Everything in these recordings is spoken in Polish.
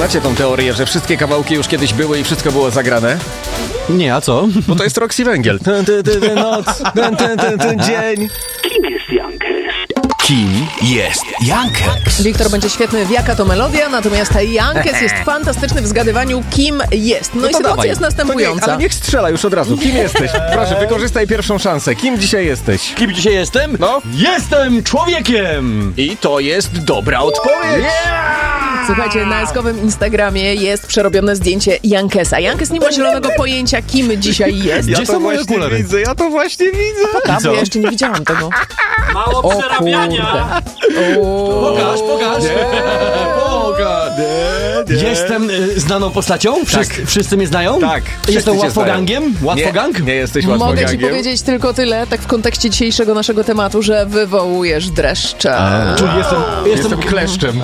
Znacie tą teorię, że wszystkie kawałki już kiedyś były i wszystko było zagrane? Nie, a co? Bo to jest Roxy Węgiel. Noc, dzień. Kim jest Jankes? Kim jest Jankes? Wiktor będzie świetny w jaka to melodia, natomiast Jankes jest fantastyczny w zgadywaniu, kim jest. No i sytuacja dawaj. jest następująca. Ale niech strzela już od razu. Kim jesteś? Proszę, wykorzystaj pierwszą szansę. Kim dzisiaj jesteś? Kim dzisiaj jestem? No. Jestem człowiekiem! I to jest dobra odpowiedź. Słuchajcie, na eskowym Instagramie jest przerobione zdjęcie Jankesa. Jankes nie ma zielonego pojęcia, kim dzisiaj jest. Gdzie są moje okulary? Ja to właśnie widzę. Ja jeszcze nie widziałam tego. Mało przerabiania! Pokaż! Jestem znaną postacią? Wszyscy mnie znają? Tak. Jestem łatwogangiem? Łatwogang? Nie jesteś Mogę łatwogangiem. ci powiedzieć tylko tyle, tak w kontekście dzisiejszego naszego tematu, że wywołujesz dreszcze. Czyli Jestem kleszczem.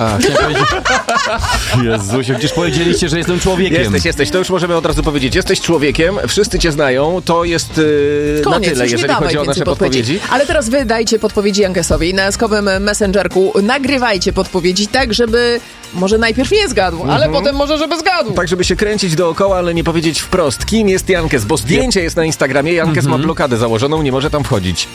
Jezusie, przecież powiedzieliście, że jestem człowiekiem. Jesteś. To już możemy od razu powiedzieć. Jesteś człowiekiem, wszyscy cię znają. To jest na Koniec, tyle, już nie jeżeli dawaj chodzi o nasze więcej podpowiedzi. Ale teraz wy dajcie podpowiedzi Jankesowi. Na eskowym Messengerku nagrywajcie podpowiedzi tak, żeby może najpierw nie zgadł, ale potem może żeby zgadł. Tak, żeby się kręcić dookoła, ale nie powiedzieć wprost, kim jest Jankes, bo zdjęcie jest na Instagramie, Jankes ma blokadę założoną, nie może tam wchodzić.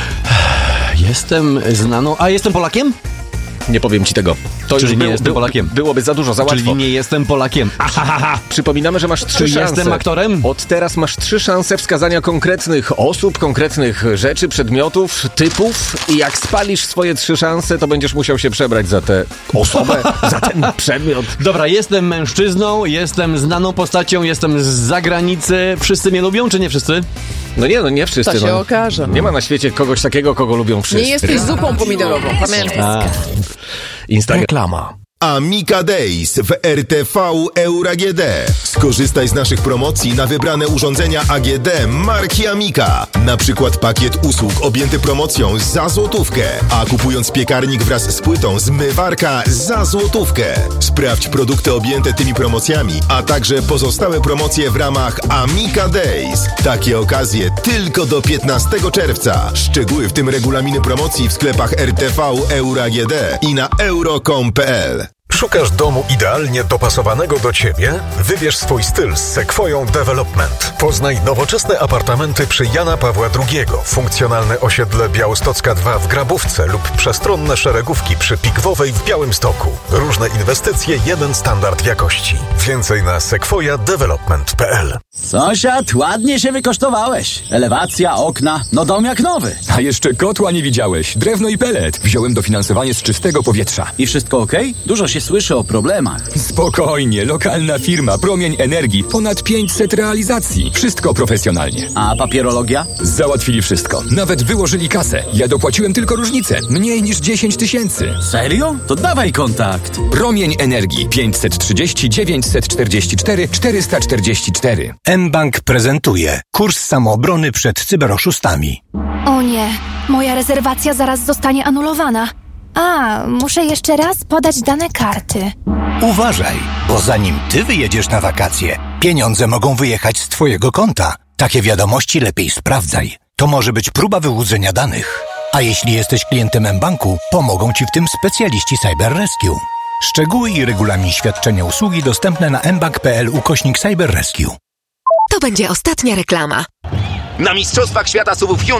Jestem znaną... A jestem Polakiem? Nie powiem ci tego. To Czyli już nie jestem Polakiem. Byłoby za dużo, za łatwo. Czyli nie jestem Polakiem. Przypominamy, że masz 3 Czy szanse. jestem aktorem? Od teraz masz 3 szanse wskazania konkretnych osób, konkretnych rzeczy, przedmiotów, typów i jak spalisz swoje 3 szanse, to będziesz musiał się przebrać za tę osobę, za ten przedmiot. Dobra, jestem mężczyzną, jestem znaną postacią, jestem z zagranicy. Wszyscy mnie lubią, czy nie wszyscy? Nie wszyscy. To się okaże. Nie ma na świecie kogoś takiego, kogo lubią wszyscy. Nie jesteś zupą pomidorową, pamiętaj. Instagram. Reklama. Amica Days w RTV Euro AGD. Skorzystaj z naszych promocji na wybrane urządzenia AGD marki Amica. Na przykład pakiet usług objęty promocją za złotówkę, a kupując piekarnik wraz z płytą zmywarka za złotówkę. Sprawdź produkty objęte tymi promocjami, a także pozostałe promocje w ramach Amica Days. Takie okazje tylko do 15 czerwca. Szczegóły w tym regulaminy promocji w sklepach RTV Euro AGD i na euro.com.pl. Szukasz domu idealnie dopasowanego do Ciebie? Wybierz swój styl z Sequoią Development. Poznaj nowoczesne apartamenty przy Jana Pawła II, funkcjonalne osiedle Białostocka 2 w Grabówce lub przestronne szeregówki przy Pikwowej w Białymstoku. Różne inwestycje, jeden standard jakości. Więcej na sequoiadevelopment.pl. Sąsiad, ładnie się wykosztowałeś. Elewacja, okna, no dom jak nowy. A jeszcze kotła nie widziałeś. Drewno i pelet. Wziąłem dofinansowanie z czystego powietrza. I wszystko okej? Dużo się słyszy o problemach. Spokojnie, lokalna firma Promień Energii. Ponad 500 realizacji. Wszystko profesjonalnie. A papierologia? Załatwili wszystko. Nawet wyłożyli kasę. Ja dopłaciłem tylko różnicę. Mniej niż 10 000. Serio? To dawaj kontakt. Promień Energii 530 944 444. mBank prezentuje kurs samoobrony przed cyberoszustami. O nie, moja rezerwacja zaraz zostanie anulowana. Muszę jeszcze raz podać dane karty. Uważaj, bo zanim ty wyjedziesz na wakacje, pieniądze mogą wyjechać z twojego konta. Takie wiadomości lepiej sprawdzaj. To może być próba wyłudzenia danych. A jeśli jesteś klientem mBanku, pomogą ci w tym specjaliści Cyber Rescue. Szczegóły i regulamin świadczenia usługi dostępne na mbank.pl/Cyber Rescue. To będzie ostatnia reklama. Na Mistrzostwach Świata SUV-ów